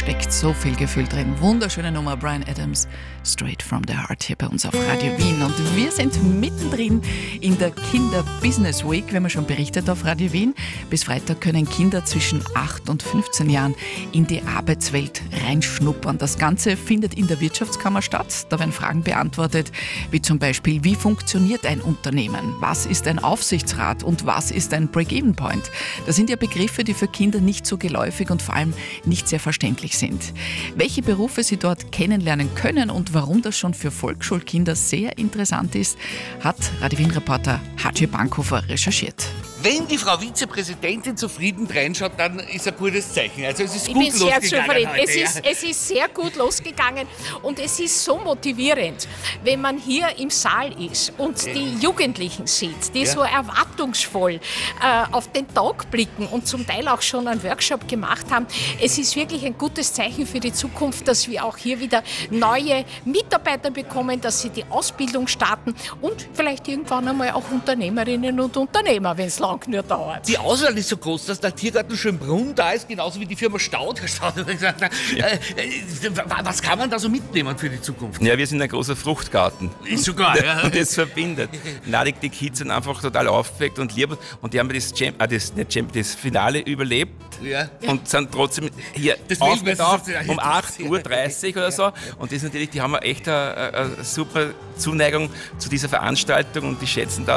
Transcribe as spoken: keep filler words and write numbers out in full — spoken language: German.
steckt so viel Gefühl drin. Wunderschöne Nummer, Bryan Adams, Straight from the Heart hier bei uns auf Radio Wien. Und wir sind mittendrin in der Kinder-Business Week, wenn man schon berichtet auf Radio Wien. Bis Freitag können Kinder zwischen acht und fünfzehn Jahren in die Arbeitswelt reinschnuppern. Das Ganze findet in der Wirtschaftskammer statt. Da werden Fragen beantwortet, wie zum Beispiel, wie funktioniert ein Unternehmen? Was ist ein Aufsichtsrat und was ist ein Break-Even-Point? Das sind ja Begriffe, die für Kinder nicht so geläufig und vor allem nicht sehr verständlich sind. Welche Berufe sie dort kennenlernen können und warum das schon für Volksschulkinder sehr interessant ist, hat Radio Wien-Reporter Haji Bankhofer recherchiert. Wenn die Frau Vizepräsidentin zufrieden reinschaut, dann ist ein gutes Zeichen. Also es ist ich gut bin sehr losgegangen zufrieden. heute, Es, ja. ist, es ist sehr gut losgegangen und es ist so motivierend, wenn man hier im Saal ist und die Jugendlichen sieht, die Ja. so erwartungsvoll äh, auf den Tag blicken und zum Teil auch schon einen Workshop gemacht haben. Es ist wirklich ein gutes Zeichen für die Zukunft, dass wir auch hier wieder neue Mitarbeiter bekommen, dass sie die Ausbildung starten und vielleicht irgendwann einmal auch Unternehmerinnen und Unternehmer, wenn es lang nur dauert. Die Auswahl ist so groß, dass der Tiergarten Schönbrunn da ist, genauso wie die Firma Staud. Herr Staud hat gesagt, Ja. äh, äh, was kann man da so mitnehmen für die Zukunft? Ja, wir sind ein großer Fruchtgarten. Sogar, ja. Und das verbindet. Nein, die, die Kids sind einfach total aufgeweckt und lieb und die haben das, Champ, äh, das, nicht Champ, das Finale überlebt Ja. und sind trotzdem hier Das aufgetaucht Weltmeister- um acht Uhr dreißig oder so. Und das natürlich, die haben echt eine, eine, eine super Zuneigung zu dieser Veranstaltung und die schätzen da